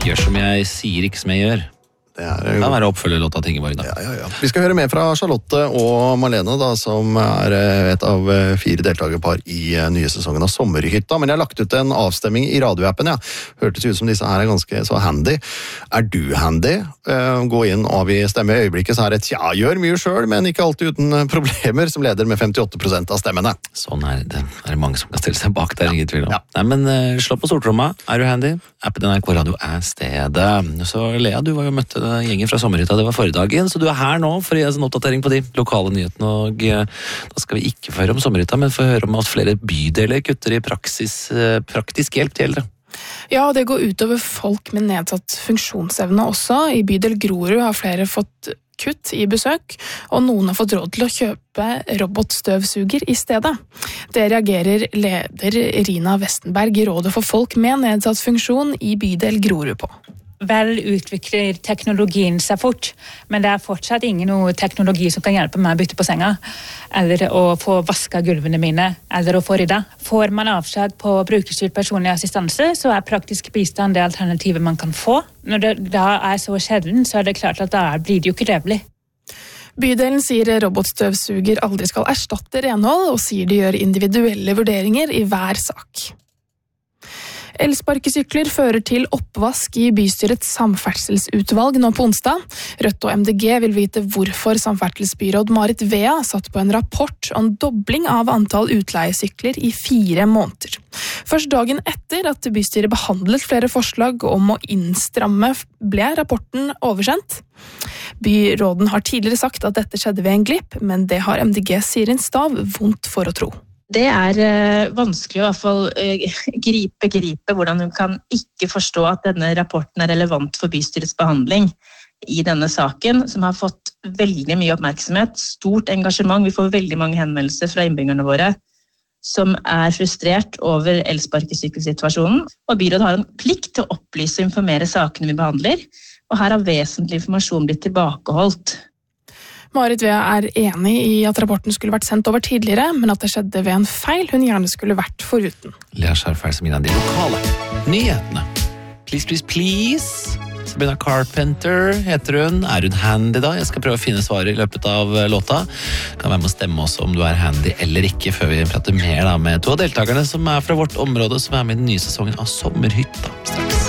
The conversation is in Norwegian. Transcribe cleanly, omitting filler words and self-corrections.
Gjør som jeg sier, ikke som jeg gjør. Det er jo... kan være oppfølgerlåt av Tingeborg da. Ja. Vi skal høre mer fra Charlotte og Marlene da, som er et av 4 deltagerpar i nye sesongen av Sommerhytta. Men jeg har lagt ut en avstemming i radioappen, ja. Hørtes ut som disse her er ganske så handy. Er du handy? Gå inn og avgi stemme i øyeblikket, så er det tja, gjør mye selv, men ikke alltid uten problemer, som leder med 58% av stemmene. Sånn er det. Det er mange som kan stille seg bak der, ingen tvil om. Ja. Nei, men slå på stortromma. Er du handy? Appen NRK Radio er stedet. Så Lea, du var jo møtt gjengen fra Sommerhytta, det var forrige dagen, så du er her nå for å gi oss en oppdatering på de lokale nyhetene, og da skal vi ikke få høre om Sommerhytta, men få høre om at flere bydeler kutter i praktisk hjelp til eldre. Ja, det går utover folk med nedsatt funksjonsevne også. I bydel Grorud har flere fått kutt i besøk, og noen har fått råd til å kjøpe robotstøvsuger i stedet. Det reagerer leder Rina Westenberg i Rådet for folk med nedsatt funksjon i bydel Grorud på. Vel utvikler teknologien seg fort, men det er fortsatt ingen noe teknologi som kan hjelpe meg å bytte på senga, eller å få vasket gulvene mine, eller å få rydda. Får man avslag på brukerstyrt personlig assistanse, så er praktisk bistand det alternativet man kan få. Når det da er så sjelden, så er det klart at da blir det jo ikke levelig. Bydelen sier robotstøvsuger aldri skal erstatte renhold, og sier de gjør individuelle vurderinger i hver sak. Elsparkesykler fører til oppvask i bystyrets samferdselsutvalg nå på onsdag. Rødt og MDG vil vite hvorfor samferdselsbyråd Marit Vea satt på en rapport om dobling av antall utleiesykler i 4 måneder. Først dagen etter at bystyret behandlet flere forslag om å innstramme, ble rapporten oversendt. Byråden har tidligere sagt at dette skjedde ved en glipp, men det har MDG Sirin Stav vondt for å tro. Det er vanskelig å i hvert fall gripe hvordan hun kan ikke forstå at denne rapporten er relevant for bystyrets behandling i denne saken, som har fått veldig mye oppmerksomhet, stort engasjement. Vi får veldig mange henvendelser fra innbyggerne våre som er frustrert over elsparkesykkelsituasjonen, og byrådet har en plikt til å opplyse og informere sakene vi behandler, og her har vesentlig informasjon blitt tilbakeholdt. Marit Vea er enig i at rapporten skulle vært sendt over tidligere, men at det skjedde ved en feil hun gjerne skulle vært foruten. Lea Scharfeil som gir deg de lokale nyhetene. Please, please, please. Sabrina Carpenter heter hun. Er hun handy da? Jeg skal prøve å finne svaret i løpet av låta. Kan være med å stemme også om du er handy eller ikke, før vi prater mer da med 2 av deltakerne som er fra vårt område, som er med i den nye sesongen av Sommerhytta straks.